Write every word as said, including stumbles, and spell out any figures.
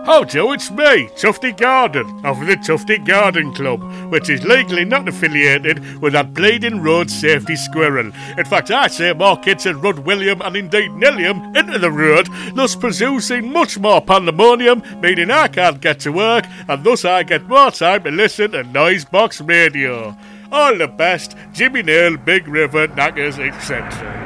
How do, it's me, Tufty Garden, of the Tufty Garden Club, which is legally not affiliated with that bleeding road safety squirrel. In fact, I say more kids had run William and indeed Nilliam into the road, thus producing much more pandemonium, meaning I can't get to work, and thus I get more time to listen to Noisebox Radio. All the best, Jimmy Nail, Big River, Knackers, et cetera.